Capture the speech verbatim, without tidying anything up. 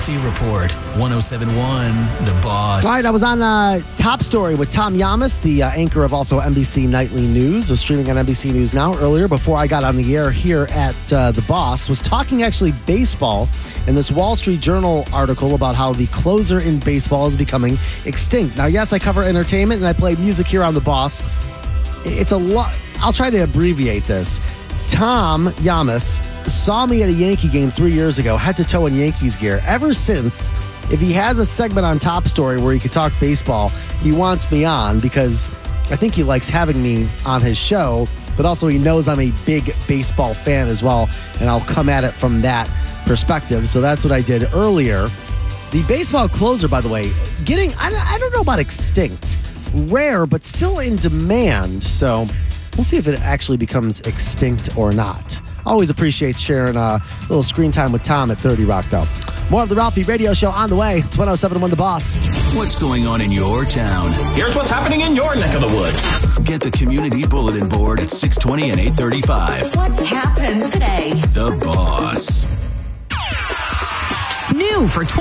Ralphie Report, one oh seven point one The Boss. All right, I was on uh, Top Story with Tom Yamas, the uh, anchor of also N B C Nightly News. Was streaming on N B C News Now earlier before I got on the air here at uh, The Boss. Was talking actually baseball in this Wall Street Journal article about how the closer in baseball is becoming extinct. Now, yes, I cover entertainment and I play music here on The Boss. It's a lot. I'll try to abbreviate this. Tom Yamas saw me at a Yankee game three years ago, head to toe in Yankees gear. Ever since, if he has a segment on Top Story where he could talk baseball, he wants me on because I think he likes having me on his show, but also he knows I'm a big baseball fan as well, and I'll come at it from that perspective. So that's what I did earlier. The baseball closer, by the way, getting, I don't, I don't know about extinct, rare, but still in demand. So we'll see if it actually becomes extinct or not. Always appreciate sharing a little screen time with Tom at thirty Rock, though. More of the Ralphie Radio Show on the way. It's one oh seven point one The Boss. What's going on in your town? Here's what's happening in your neck of the woods. Get the community bulletin board at six twenty and eight thirty-five. What happened today? The Boss. New for